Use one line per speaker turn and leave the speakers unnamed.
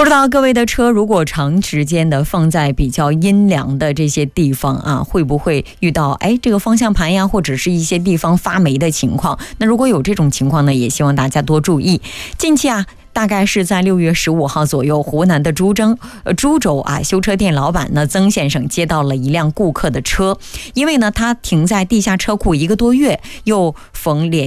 不知道各位的车如果长时间的放在比较阴凉的这些地方啊，会不会遇到这个方向盘呀，或者是一些地方发霉的情况？那如果有这种情况呢，也希望大家多注意。近期啊，大概是在6月15号左右，湖南的株洲修车店老板呢曾先生接到了一辆顾客的车，因为呢他停在地下车库1个多月，又逢连